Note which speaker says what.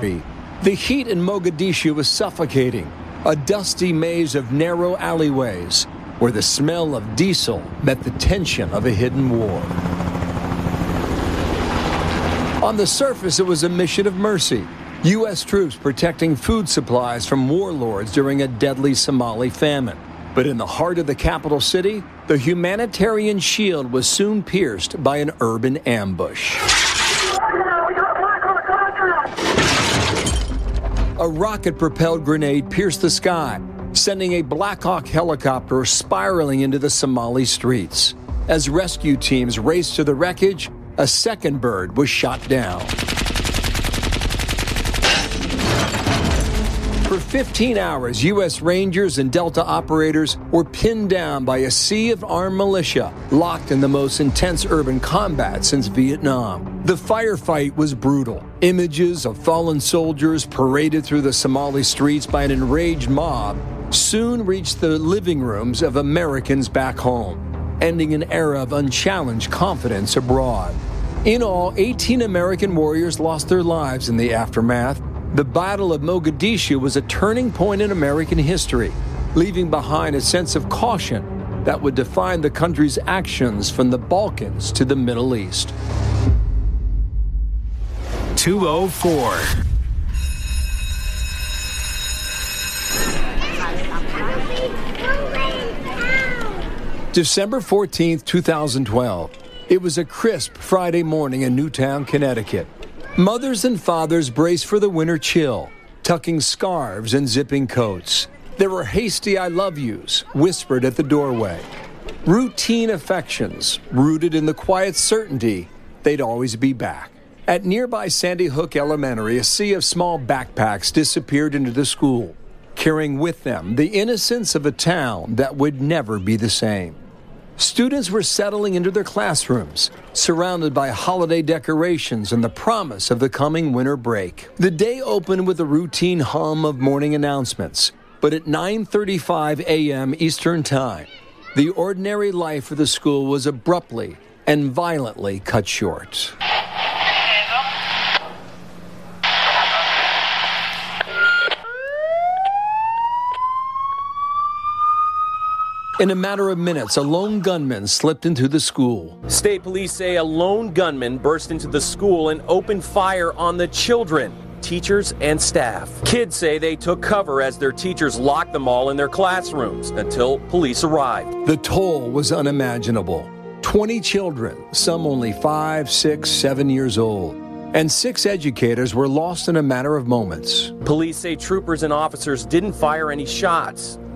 Speaker 1: The heat in Mogadishu was suffocating, a dusty maze of narrow alleyways where the smell of diesel met the tension of a hidden war. On the surface, it was a mission of mercy. U.S. troops protecting food supplies from warlords during a deadly Somali famine. But in the heart of the capital city, the humanitarian shield was soon pierced by an urban ambush. A rocket-propelled grenade pierced the sky, sending a Black Hawk helicopter spiraling into the Somali streets. As rescue teams raced to the wreckage, a second bird was shot down. For 15 hours, U.S. Rangers and Delta operators were pinned down by a sea of armed militia, locked in the most intense urban combat since Vietnam. The firefight was brutal. Images of fallen soldiers paraded through the Somali streets by an enraged mob soon reached the living rooms of Americans back home, ending an era of unchallenged confidence abroad. In all, 18 American warriors lost their lives in the aftermath. The Battle of Mogadishu was a turning point in American history, leaving behind a sense of caution that would define the country's actions from the Balkans to the Middle East.
Speaker 2: 204.
Speaker 1: December 14th, 2012. It was a crisp Friday morning in Newtown, Connecticut. Mothers and fathers braced for the winter chill, tucking scarves and zipping coats. There were hasty I love yous whispered at the doorway. Routine affections rooted in the quiet certainty they'd always be back. At nearby Sandy Hook Elementary, a sea of small backpacks disappeared into the school, carrying with them the innocence of a town that would never be the same. Students were settling into their classrooms, surrounded by holiday decorations and the promise of the coming winter break. The day opened with a routine hum of morning announcements, but at 9:35 a.m. Eastern Time, the ordinary life of the school was abruptly and violently cut short. In a matter of minutes, a lone gunman slipped into the school.
Speaker 3: State police say a lone gunman burst into the school and opened fire on the children, teachers, and staff. Kids say they took cover as their teachers locked them all in their classrooms until police arrived.
Speaker 1: The toll was unimaginable. 20 children, some only 5, 6, 7 years old, and 6 educators were lost in a matter of moments.
Speaker 3: Police say troopers and officers didn't fire any shots.